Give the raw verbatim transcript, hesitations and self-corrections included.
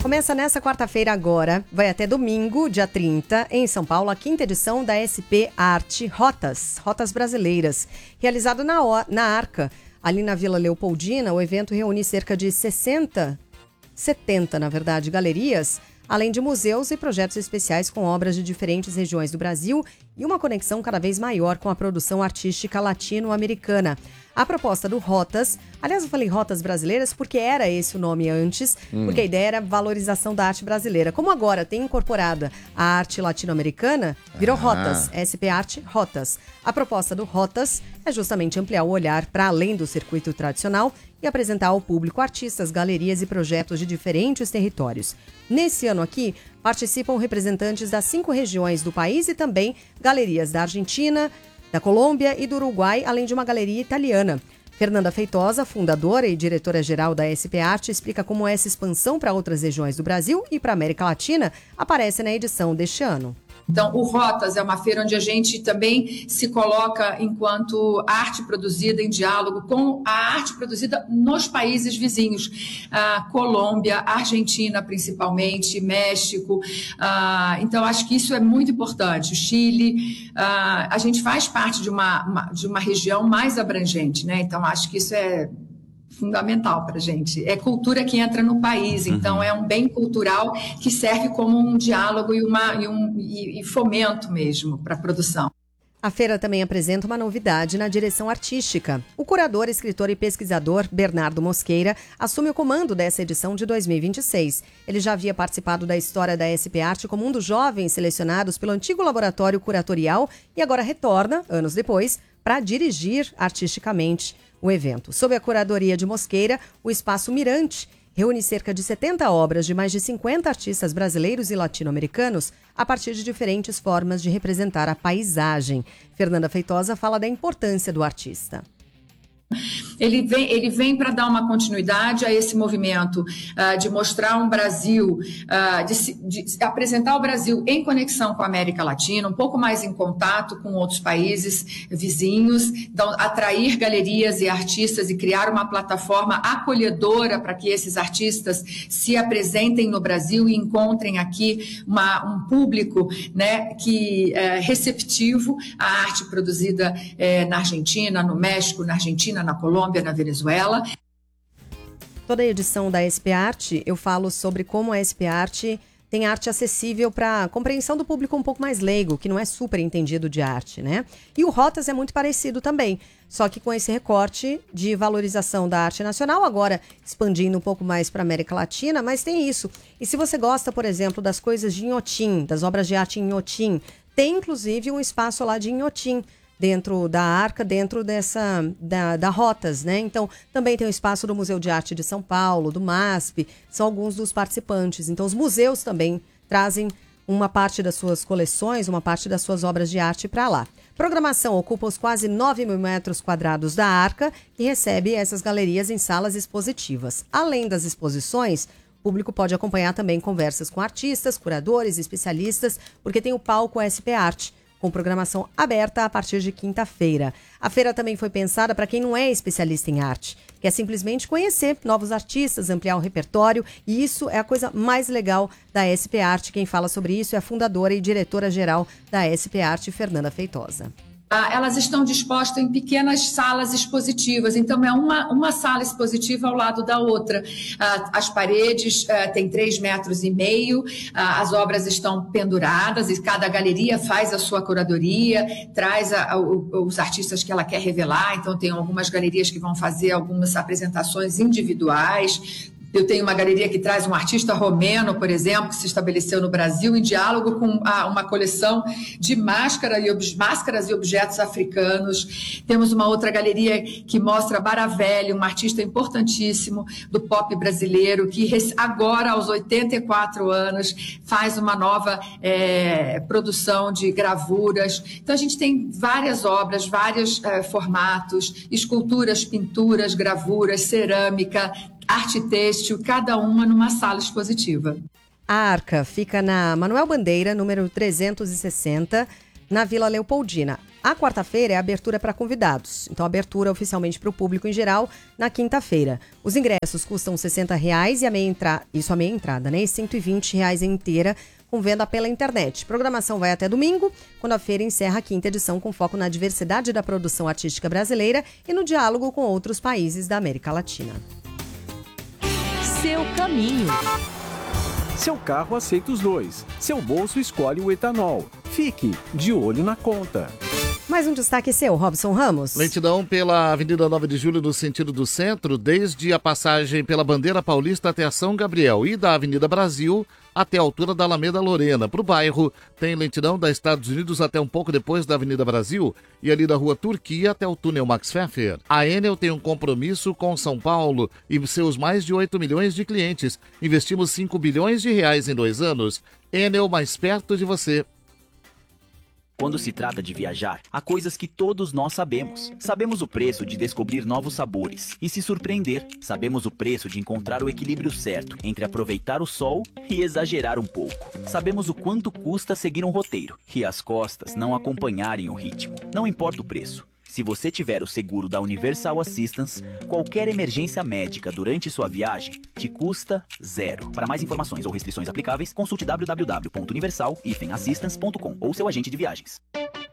Começa nessa quarta-feira agora, vai até domingo, dia trinta, em São Paulo, a quinta edição da S P Arte Rotas, Rotas Brasileiras, realizado na, na Arca, ali na Vila Leopoldina. O evento reúne cerca de sessenta, setenta, na verdade, galerias, além de museus e projetos especiais com obras de diferentes regiões do Brasil e uma conexão cada vez maior com a produção artística latino-americana. A proposta do Rotas, aliás, eu falei Rotas Brasileiras porque era esse o nome antes, hum. porque a ideia era valorização da arte brasileira. Como agora tem incorporada a arte latino-americana, virou ah. Rotas, S P Arte Rotas. A proposta do Rotas é justamente ampliar o olhar para além do circuito tradicional e apresentar ao público artistas, galerias e projetos de diferentes territórios. Nesse ano aqui, participam representantes das cinco regiões do país e também galerias da Argentina, da Colômbia e do Uruguai, além de uma galeria italiana. Fernanda Feitosa, fundadora e diretora-geral da S P Arte, explica como essa expansão para outras regiões do Brasil e para a América Latina aparece na edição deste ano. Então, o Rotas é uma feira onde a gente também se coloca enquanto arte produzida em diálogo com a arte produzida nos países vizinhos. Ah, Colômbia, Argentina principalmente, México. Ah, então, acho que isso é muito importante. O Chile, ah, a gente faz parte de uma, uma, de uma região mais abrangente, né? Então, acho que isso é fundamental para a gente. É cultura que entra no país, então uhum. é um bem cultural que serve como um diálogo e, uma, e, um, e, e fomento mesmo para a produção. A feira também apresenta uma novidade na direção artística. O curador, escritor e pesquisador Bernardo Mosqueira assume o comando dessa edição de dois mil e vinte e seis. Ele já havia participado da história da S P Arte como um dos jovens selecionados pelo antigo laboratório curatorial e agora retorna, anos depois, para dirigir artisticamente o evento. Sob a curadoria de Mosqueira, o Espaço Mirante reúne cerca de setenta obras de mais de cinquenta artistas brasileiros e latino-americanos a partir de diferentes formas de representar a paisagem. Fernanda Feitosa fala da importância do artista. Ele vem, ele vem para dar uma continuidade a esse movimento uh, de mostrar um Brasil, uh, de, de apresentar o Brasil em conexão com a América Latina, um pouco mais em contato com outros países vizinhos, então, atrair galerias e artistas e criar uma plataforma acolhedora para que esses artistas se apresentem no Brasil e encontrem aqui uma, um público, né, que é receptivo à arte produzida é, na Argentina, no México, na Argentina, na Colômbia, na Venezuela. Toda a edição da S P Arte, eu falo sobre como a S P Arte tem arte acessível para compreensão do público um pouco mais leigo, que não é super entendido de arte, né? E o Rotas é muito parecido também, só que com esse recorte de valorização da arte nacional, agora expandindo um pouco mais para a América Latina, mas tem isso. E se você gosta, por exemplo, das coisas de Inhotim, das obras de arte em Inhotim, tem inclusive um espaço lá de Inhotim, dentro da Arca, dentro dessa, da, da Rotas, né? Então, também tem o espaço do Museu de Arte de São Paulo, do MASP, são alguns dos participantes. Então, os museus também trazem uma parte das suas coleções, uma parte das suas obras de arte para lá. Programação ocupa os quase nove mil metros quadrados da Arca e recebe essas galerias em salas expositivas. Além das exposições, o público pode acompanhar também conversas com artistas, curadores, especialistas, porque tem o palco S P Arte, com programação aberta a partir de quinta-feira. A feira também foi pensada para quem não é especialista em arte, quer simplesmente conhecer novos artistas, ampliar o repertório, e isso é a coisa mais legal da S P Arte. Quem fala sobre isso é a fundadora e diretora-geral da S P Arte, Fernanda Feitosa. Elas estão dispostas em pequenas salas expositivas, então é uma, uma sala expositiva ao lado da outra. As paredes têm três metros e meio, as obras estão penduradas e cada galeria faz a sua curadoria, traz a, a, os artistas que ela quer revelar, então tem algumas galerias que vão fazer algumas apresentações individuais. Eu tenho uma galeria que traz um artista romeno, por exemplo, que se estabeleceu no Brasil em diálogo com a, uma coleção de máscara e ob, máscaras e objetos africanos. Temos uma outra galeria que mostra Baravelli, um artista importantíssimo do pop brasileiro, que agora, aos oitenta e quatro anos, faz uma nova é, produção de gravuras. Então, a gente tem várias obras, vários é, formatos, esculturas, pinturas, gravuras, cerâmica, arte têxtil, cada uma numa sala expositiva. A Arca fica na Manuel Bandeira, número trezentos e sessenta, na Vila Leopoldina. A quarta-feira é a abertura para convidados, então abertura oficialmente para o público em geral na quinta-feira. Os ingressos custam sessenta reais e a meia entrada, isso a meia entrada, né? E cento e vinte reais a inteira, com venda pela internet. Programação vai até domingo, quando a feira encerra a quinta edição com foco na diversidade da produção artística brasileira e no diálogo com outros países da América Latina. Seu caminho. Seu carro aceita os dois. Seu bolso escolhe o etanol. Fique de olho na conta. Mais um destaque seu, Robson Ramos. Lentidão pela Avenida nove de Julho no sentido do centro, desde a passagem pela Bandeira Paulista até a São Gabriel e da Avenida Brasil até a altura da Alameda Lorena. Para o bairro, tem lentidão da Estados Unidos até um pouco depois da Avenida Brasil e ali da Rua Turquia até o túnel Max Pfeffer. A Enel tem um compromisso com São Paulo e seus mais de oito milhões de clientes. Investimos cinco bilhões de reais em dois anos. Enel, mais perto de você. Quando se trata de viajar, há coisas que todos nós sabemos. Sabemos o preço de descobrir novos sabores e se surpreender. Sabemos o preço de encontrar o equilíbrio certo entre aproveitar o sol e exagerar um pouco. Sabemos o quanto custa seguir um roteiro e as costas não acompanharem o ritmo. Não importa o preço. Se você tiver o seguro da Universal Assistance, qualquer emergência médica durante sua viagem te custa zero. Para mais informações ou restrições aplicáveis, consulte w w w ponto universal dash assistance ponto com ou seu agente de viagens.